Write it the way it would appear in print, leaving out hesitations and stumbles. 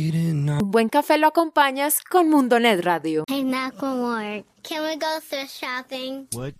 Un buen café lo acompañas con Mundonet Radio. Hey, Macklemore, can we go thrift shopping? What,